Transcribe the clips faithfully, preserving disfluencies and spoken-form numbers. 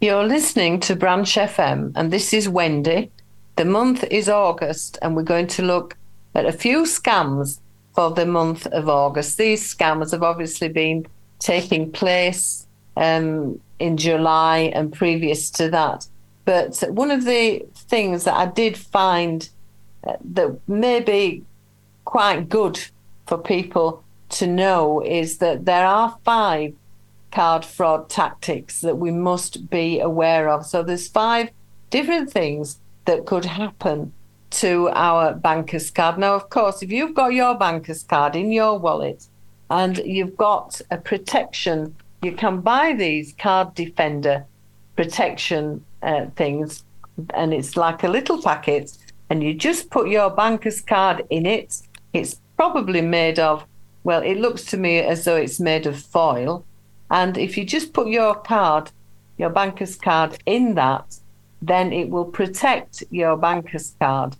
You're listening to Branch F M, and this is Wendy. The month is August, and we're going to look at a few scams for the month of August. These scams have obviously been taking place um, in July and previous to that. But one of the things that I did find uh, that may be quite good for people to know is that there are five card fraud tactics that we must be aware of. So there's five different things that could happen to our banker's card. Now, of course, if you've got your banker's card in your wallet and you've got a protection, you can buy these card defender protection uh, things, and it's like a little packet, and you just put your banker's card in it. It's probably made of, well, it looks to me as though it's made of foil. And if you just put your card, your banker's card in that, then it will protect your banker's card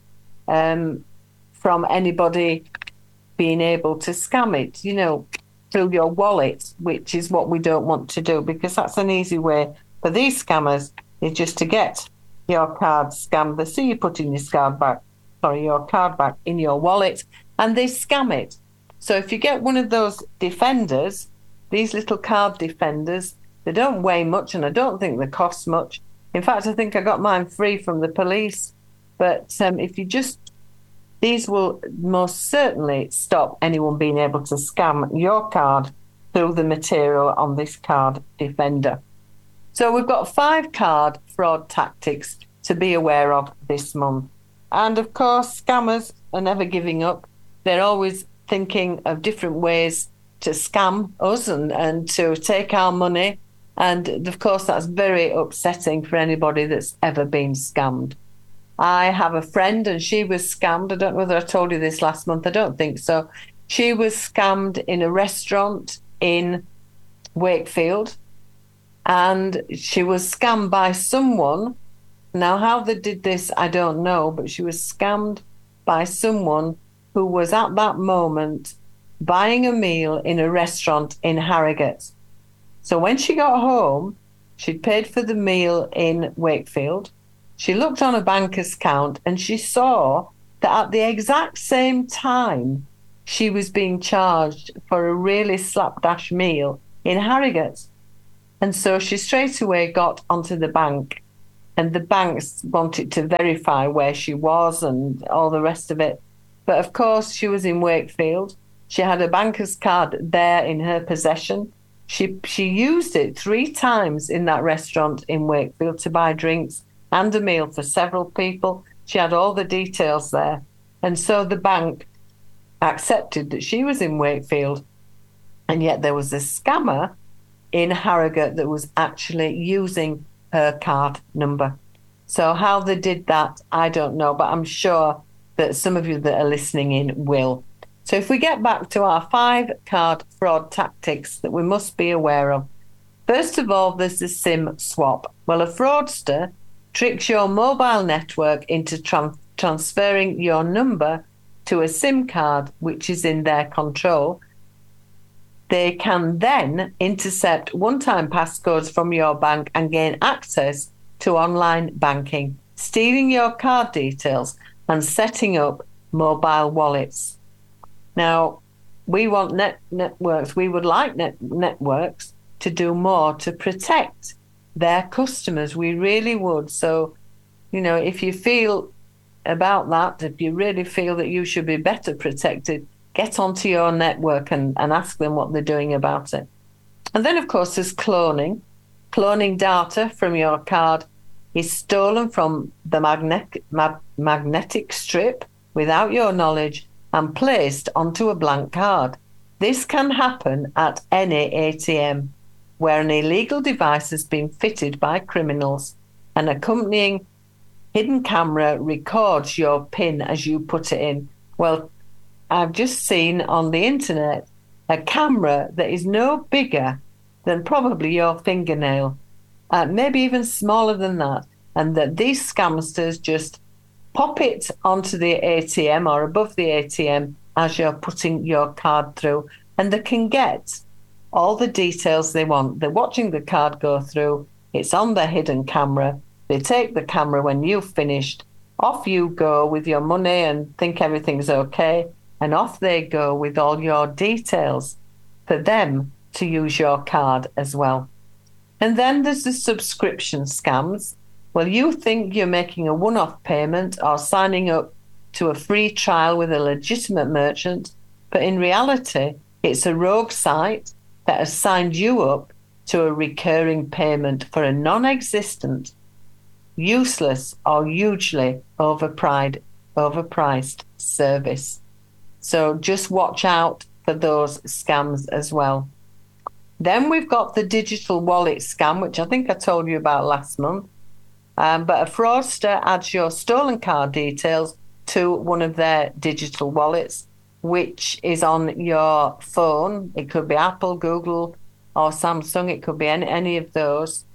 um, from anybody being able to scam it, you know, through your wallet, which is what we don't want to do, because that's an easy way for these scammers is just to get your card scammed. They see you putting your card back, sorry, your card back in your wallet, and they scam it. So if you get one of those defenders, these little card defenders, they don't weigh much, and I don't think they cost much. In fact, I think I got mine free from the police. But um, if you just, these will most certainly stop anyone being able to scam your card through the material on this card defender. So we've got five card fraud tactics to be aware of this month. And of course, scammers are never giving up. They're always thinking of different ways to scam us and, and to take our money. And of course, that's very upsetting for anybody that's ever been scammed. I have a friend and she was scammed. I don't know whether I told you this last month. I don't think so. She was scammed in a restaurant in Wakefield, and she was scammed by someone. Now, how they did this, I don't know, but she was scammed by someone who was at that moment buying a meal in a restaurant in Harrogate. So when she got home, she'd paid for the meal in Wakefield. She looked on a banker's account and she saw that at the exact same time, she was being charged for a really slapdash meal in Harrogate. And so she straight away got onto the bank, and the banks wanted to verify where she was and all the rest of it. But of course, she was in Wakefield. She had a banker's card there in her possession. She she used it three times in that restaurant in Wakefield to buy drinks and a meal for several people. She had all the details there. And so the bank accepted that she was in Wakefield, and yet there was a scammer in Harrogate that was actually using her card number. So how they did that, I don't know, but I'm sure that some of you that are listening in will. So if we get back to our five card fraud tactics that we must be aware of. First of all, there's the SIM swap. Well, a fraudster tricks your mobile network into tran- transferring your number to a SIM card which is in their control. They can then intercept one-time passcodes from your bank and gain access to online banking, stealing your card details and setting up mobile wallets. Now, we want net networks, we would like net networks to do more to protect their customers. We really would. So, you know, if you feel about that, if you really feel that you should be better protected, get onto your network and, and ask them what they're doing about it. And then, of course, there's cloning. Cloning data from your card is stolen from the magnetic, mag- magnetic strip without your knowledge and placed onto a blank card. This can happen at any A T M where an illegal device has been fitted by criminals. An accompanying hidden camera records your PIN as you put it in. Well, I've just seen on the internet a camera that is no bigger than probably your fingernail, uh, maybe even smaller than that, and that these scamsters just pop it onto the A T M or above the A T M as you're putting your card through, and they can get all the details they want. They're watching the card go through. It's on their hidden camera. They take the camera when you've finished. Off you go with your money and think everything's okay. And off they go with all your details for them to use your card as well. And then there's the subscription scams. Well, you think you're making a one-off payment or signing up to a free trial with a legitimate merchant, but in reality, it's a rogue site that has signed you up to a recurring payment for a non-existent, useless, or hugely overpriced, overpriced service. So just watch out for those scams as well. Then we've got the digital wallet scam, which I think I told you about last month. Um, but a fraudster adds your stolen card details to one of their digital wallets, which is on your phone. It could be Apple, Google, or Samsung. It could be any, any of those.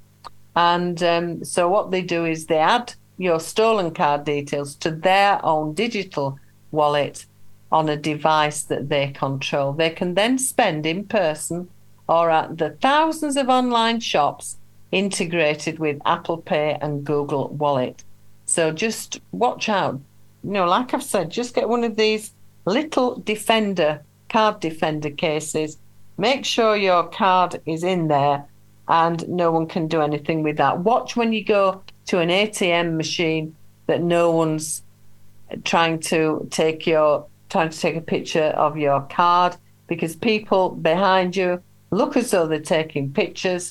And um, so what they do is they add your stolen card details to their own digital wallet on a device that they control. They can then spend in person or at the thousands of online shops integrated with Apple Pay and Google Wallet. So just watch out. You know, like I've said, just get one of these little defender, card defender cases. Make sure your card is in there and no one can do anything with that. Watch when you go to an A T M machine that no one's trying to take your trying to take a picture of your card, because people behind you look as though they're taking pictures,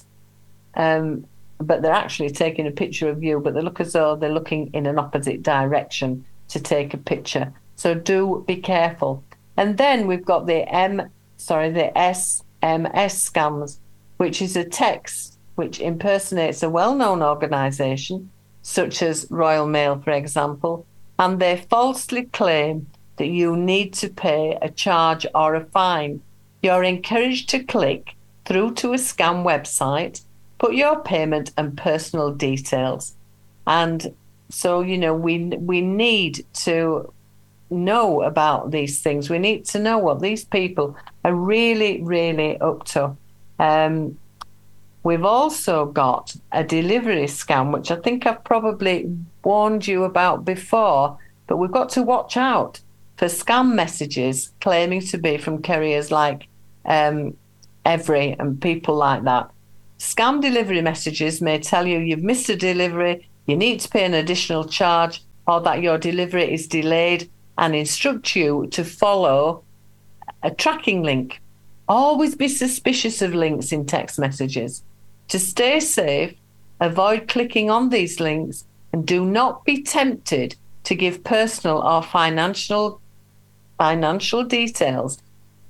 um, but they're actually taking a picture of you, but they look as though they're looking in an opposite direction to take a picture. So do be careful. And then we've got the M, sorry, the S M S scams, which is a text which impersonates a well-known organisation, such as Royal Mail, for example, and they falsely claim that you need to pay a charge or a fine. You're encouraged to click through to a scam website, put your payment and personal details. And so, you know, we we need to know about these things. We need to know what these people are really, really up to. Um, we've also got a delivery scam, which I think I've probably warned you about before, but we've got to watch out for scam messages claiming to be from carriers like um, Every and people like that. Scam delivery messages may tell you you've missed a delivery, you need to pay an additional charge, or that your delivery is delayed, and instruct you to follow a tracking link. Always be suspicious of links in text messages. To stay safe, avoid clicking on these links and do not be tempted to give personal or financial financial details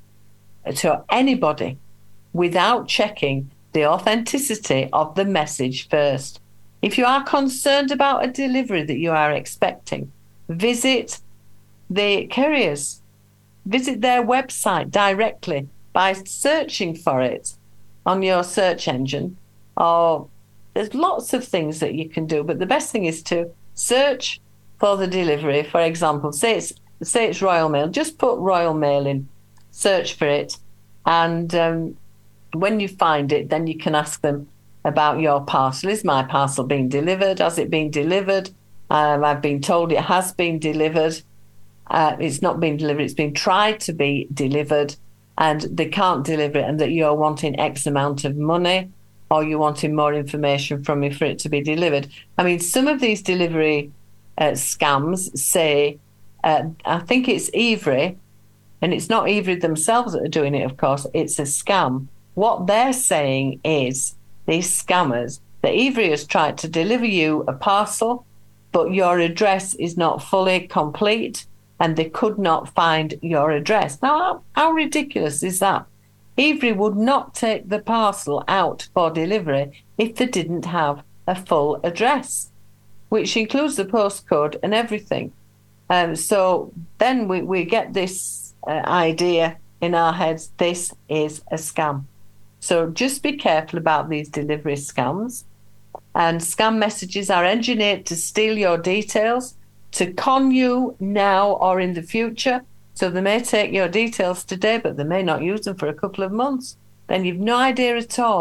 to anybody without checking the authenticity of the message first. If you are concerned about a delivery that you are expecting, visit the carriers, visit their website directly by searching for it on your search engine. Or there's lots of things that you can do, but the best thing is to search for the delivery. For example, say it's say it's Royal Mail, just put Royal Mail in, search for it, and um, when you find it, then you can ask them about your parcel. Is my parcel being delivered? Has it been delivered? Um, I've been told it has been delivered. Uh, it's not been delivered. It's been tried to be delivered, and they can't deliver it, and that you're wanting X amount of money, or you're wanting more information from me for it to be delivered. I mean, some of these delivery uh, scams say, uh, I think it's Evri, and it's not Evri themselves that are doing it, of course, it's a scam. What they're saying is, these scammers, that Evri has tried to deliver you a parcel, but your address is not fully complete, and they could not find your address. Now, how, how ridiculous is that? Evri would not take the parcel out for delivery if they didn't have a full address, which includes the postcode and everything. Um, so then we, we get this uh, idea in our heads, this is a scam. So just be careful about these delivery scams. And scam messages are engineered to steal your details, to con you now or in the future. So they may take your details today, but they may not use them for a couple of months. Then you've no idea at all.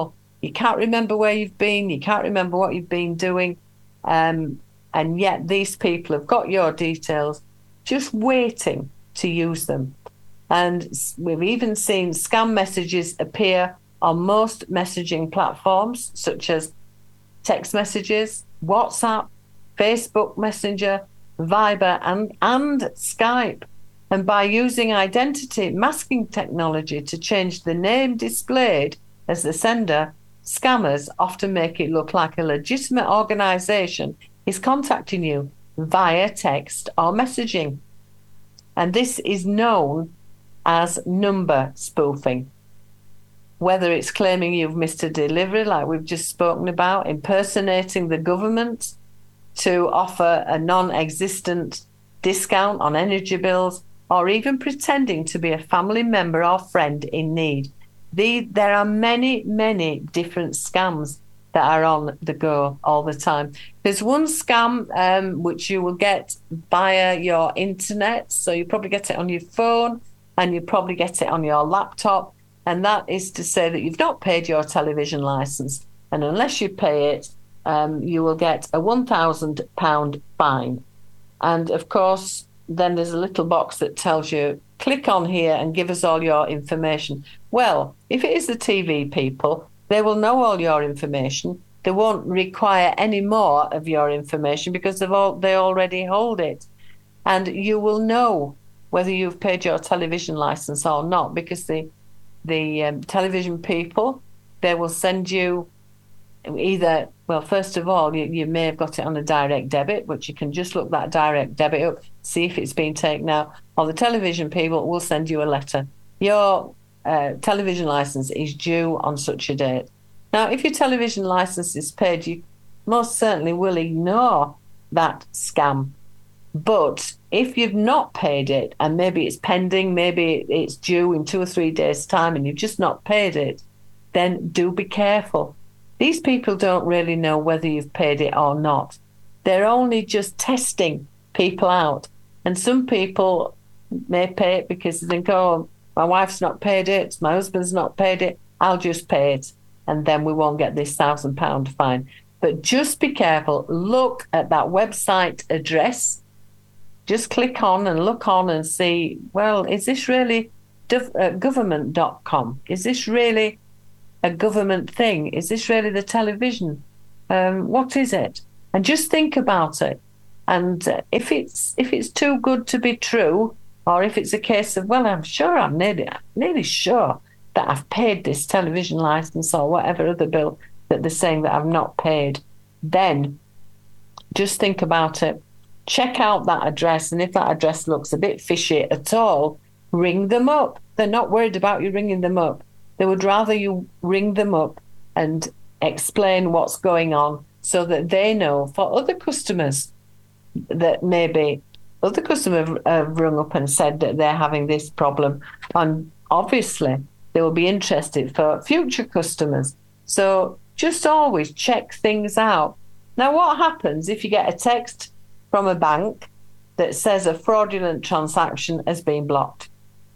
You can't remember where you've been. You can't remember what you've been doing. Um, and yet these people have got your details, just waiting to use them. And we've even seen scam messages appear on most messaging platforms, such as text messages, WhatsApp, Facebook Messenger, Viber, and, and Skype. And by using identity masking technology to change the name displayed as the sender, scammers often make it look like a legitimate organization is contacting you via text or messaging. And this is known as number spoofing. Whether it's claiming you've missed a delivery, like we've just spoken about, impersonating the government to offer a non-existent discount on energy bills, or even pretending to be a family member or friend in need. The, there are many, many different scams that are on the go all the time. There's one scam um, which you will get via your internet, so you probably get it on your phone and you probably get it on your laptop, and that is to say that you've not paid your television license, and unless you pay it, um, you will get a one thousand pounds fine. And of course, then there's a little box that tells you, click on here and give us all your information. Well, if it is the T V people, they will know all your information. They won't require any more of your information because they've all, they already hold it. And you will know whether you've paid your television license or not, because the the um, television people, they will send you either, well, first of all, you, you may have got it on a direct debit, which you can just look that direct debit up, see if it's been taken out, or the television people will send you a letter. Your uh, television license is due on such a date. Now, if your television license is paid, you most certainly will ignore that scam. But if you've not paid it, and maybe it's pending, maybe it's due in two or three days' time, and you've just not paid it, then do be careful. These people don't really know whether you've paid it or not. They're only just testing people out. And some people may pay it because they think, oh, my wife's not paid it, my husband's not paid it, I'll just pay it, and then we won't get this thousand pound fine. But just be careful. Look at that website address. Just click on and look on and see, well, is this really government dot com? Is this really a government thing? Is this really the television? Um, what is it? And just think about it. And uh, if it's if it's too good to be true, or if it's a case of, well, I'm sure, I'm nearly, nearly sure that I've paid this television license or whatever other bill that they're saying that I've not paid, then just think about it. Check out that address, and if that address looks a bit fishy at all, ring them up. They're not worried about you ringing them up. They would rather you ring them up and explain what's going on so that they know, for other customers that maybe other customers have rung up and said that they're having this problem, and obviously they will be interested for future customers. So just always check things out. Now, what happens if you get a text from a bank that says a fraudulent transaction has been blocked?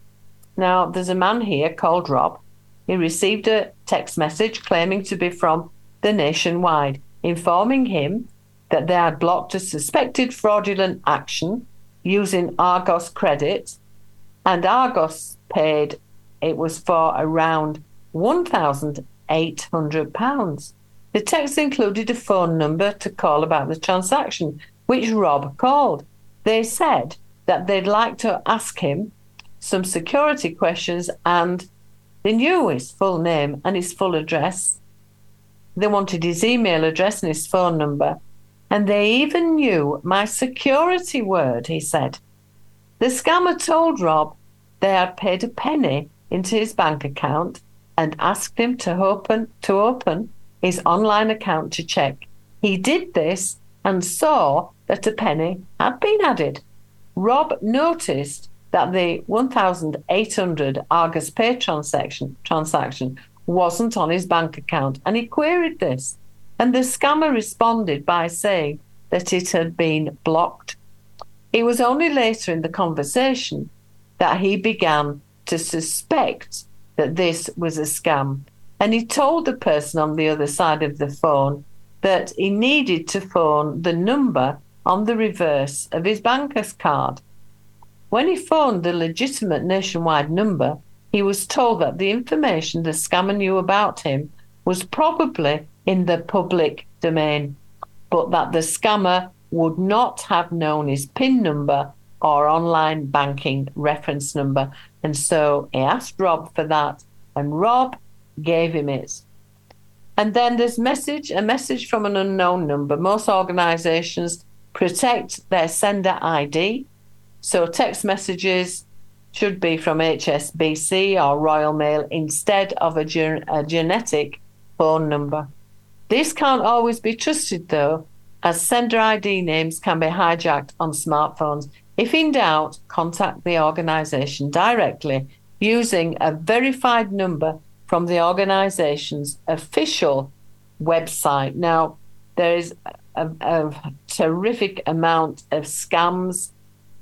Now, there's a man here called Rob. He received a text message claiming to be from the Nationwide, informing him that they had blocked a suspected fraudulent action using Argos credit, and Argos paid, it was for around one thousand eight hundred pounds. The text included a phone number to call about the transaction, which Rob called. They said that they'd like to ask him some security questions, and they knew his full name and his full address. They wanted his email address and his phone number. And they even knew my security word, he said. The scammer told Rob they had paid a penny into his bank account and asked him to open, to open his online account to check. He did this and saw that a penny had been added. Rob noticed that the one thousand eight hundred Argos Pay transaction, transaction wasn't on his bank account, and he queried this. And the scammer responded by saying that it had been blocked. It was only later in the conversation that he began to suspect that this was a scam. And he told the person on the other side of the phone that he needed to phone the number on the reverse of his banker's card. When he phoned the legitimate nationwide number, he was told that the information the scammer knew about him was probably in the public domain, but that the scammer would not have known his PIN number or online banking reference number. And so he asked Rob for that, and Rob gave him it. And then there's message, a message from an unknown number. Most organizations protect their sender I D. So text messages should be from H S B C or Royal Mail instead of a, gen- a genetic phone number. This can't always be trusted, though, as sender I D names can be hijacked on smartphones. If in doubt, contact the organization directly using a verified number from the organization's official website. Now, there is a, a terrific amount of scams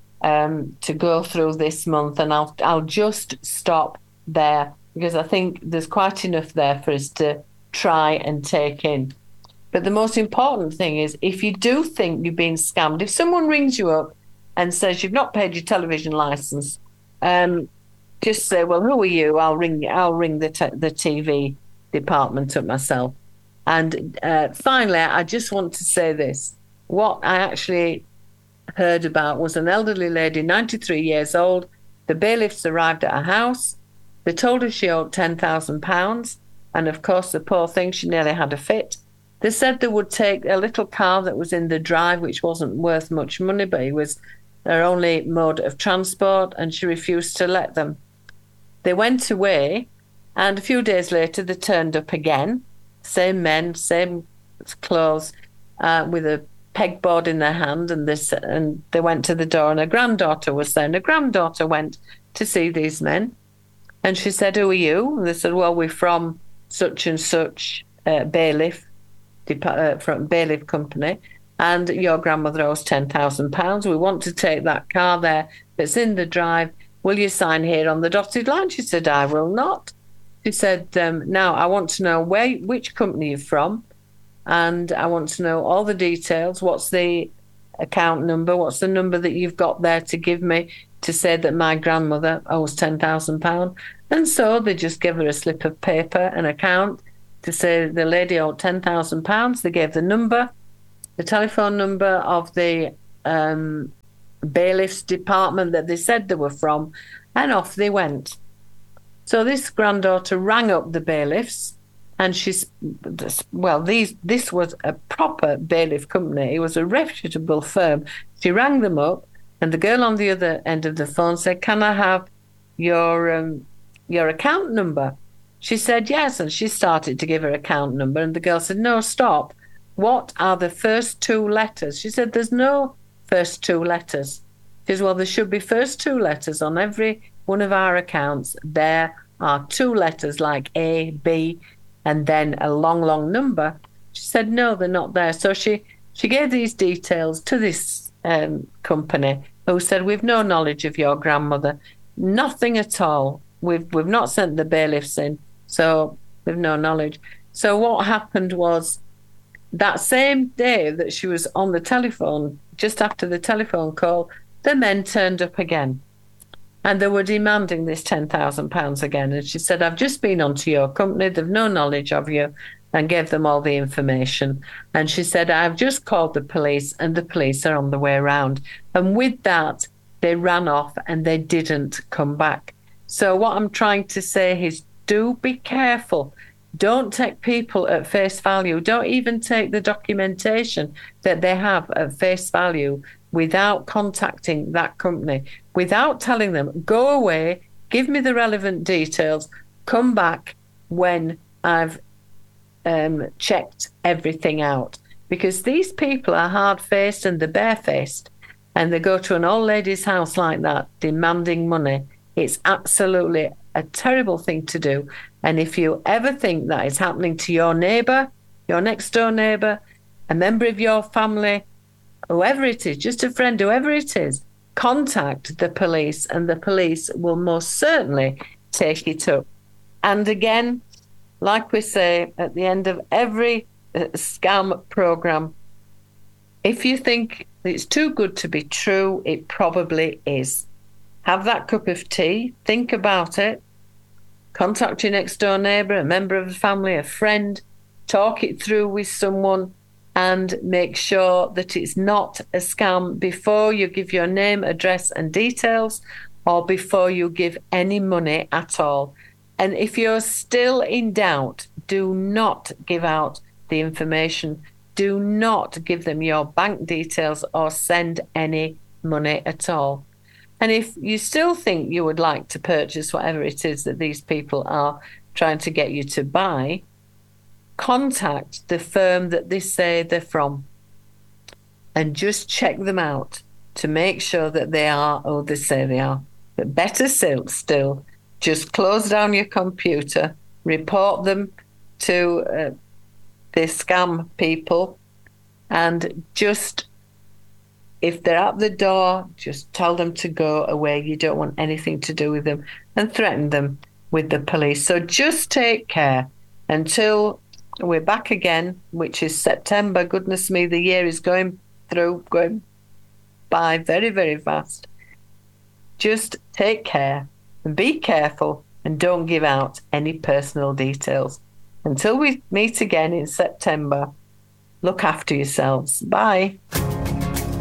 um, to go through this month, and I'll I'll just stop there because I think there's quite enough there for us to try and take in. But the most important thing is, if you do think you've been scammed, if someone rings you up and says you've not paid your television license, um, just say, "Well, who are you? I'll ring. I'll ring the t- the T V department up myself." And uh, finally, I just want to say this: what I actually heard about was an elderly lady, ninety-three years old. The bailiffs arrived at her house. They told her she owed ten thousand pounds, and of course, the poor thing, she nearly had a fit. They said they would take a little car that was in the drive, which wasn't worth much money, but it was their only mode of transport, and she refused to let them. They went away, and a few days later, they turned up again. Same men, same clothes, uh, with a pegboard in their hand, and this, and they went to the door, and her granddaughter was there. And her granddaughter went to see these men, and she said, "Who are you?" And they said, "Well, we're from such and such uh, bailiff, uh, from bailiff company, and your grandmother owes ten thousand pounds. We want to take that car there that's in the drive. Will you sign here on the dotted line?" She said, "I will not." She said, um, "Now I want to know where, which company you're from, and I want to know all the details. What's the account number? What's the number that you've got there to give me to say that my grandmother owes ten thousand pounds? And so they just gave her a slip of paper, an account, to say the lady owed ten thousand pounds. They gave the number, the telephone number of the um, bailiff's department that they said they were from, and off they went. So this granddaughter rang up the bailiffs, and she's, well, these this was a proper bailiff company. It was a reputable firm. She rang them up, and the girl on the other end of the phone said, "Can I have your um, your account number?" She said yes, and she started to give her account number, and the girl said, "No, stop. What are the first two letters?" She said, "There's no first two letters." She said, "Well, there should be first two letters on every one of our accounts. There are two letters like A, B, and then a long, long number." She said, "No, they're not there." So she, she gave these details to this um, company, who said, "We've no knowledge of your grandmother, nothing at all. We've we've not sent the bailiffs in, so we've no knowledge." So what happened was, that same day that she was on the telephone, just after the telephone call, the men turned up again. And they were demanding this ten thousand pounds again. And she said, "I've just been onto your company. They've no knowledge of you," and gave them all the information. And she said, "I've just called the police, and the police are on the way around." And with that, they ran off and they didn't come back. So what I'm trying to say is, do be careful. Don't take people at face value. Don't even take the documentation that they have at face value without contacting that company, without telling them, "Go away, give me the relevant details, come back when I've um, checked everything out." Because these people are hard-faced and they're barefaced, and they go to an old lady's house like that, demanding money. It's absolutely a terrible thing to do. And if you ever think that is happening to your neighbour, your next-door neighbour, a member of your family, whoever it is, just a friend, whoever it is, contact the police, and the police will most certainly take it up. And again, like we say at the end of every uh, scam program, if you think it's too good to be true, it probably is. Have that cup of tea, think about it, contact your next door neighbour, a member of the family, a friend, talk it through with someone, and make sure that it's not a scam before you give your name, address, and details, or before you give any money at all. And if you're still in doubt, do not give out the information. Do not give them your bank details or send any money at all. And if you still think you would like to purchase whatever it is that these people are trying to get you to buy, contact the firm that they say they're from and just check them out to make sure that they are who they say they are. But better still, still just close down your computer, report them to uh, the scam people, and just, if they're at the door, just tell them to go away. You don't want anything to do with them, and threaten them with the police. So just take care until we're back again, which is September. Goodness me, the year is going through, going by very, very fast. Just take care and be careful and don't give out any personal details. Until we meet again in September, look after yourselves. Bye.